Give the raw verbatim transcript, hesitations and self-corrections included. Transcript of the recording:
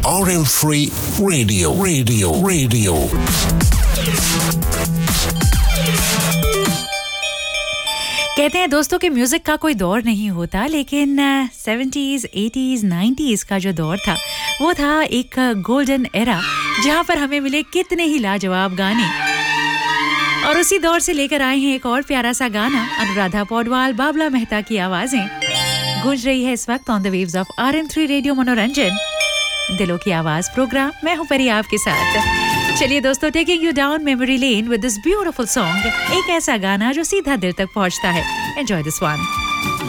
R M three Radio, Radio, Radio. कहते हैं दोस्तों कि म्यूजिक का कोई दौर नहीं होता, लेकिन सेवेंटीज़, एटीज़, नाइंटीज़ का जो दौर था वो था एक गोल्डन एरा जहां पर हमें मिले कितने ही लाजवाब गाने। और उसी दौर से लेकर आए हैं एक और प्यारा सा गाना। अनुराधा पौडवाल, बाबला मेहता की आवाजें गूंज रही है इस वक्त on the waves of R M three radio मनोरंजन, दिलों की आवाज प्रोग्राम। मैं हूं परी आपके साथ। चलिए दोस्तों, taking you down memory lane with this beautiful song, एक ऐसा गाना जो सीधा दिल तक पहुंचता है। Enjoy this one.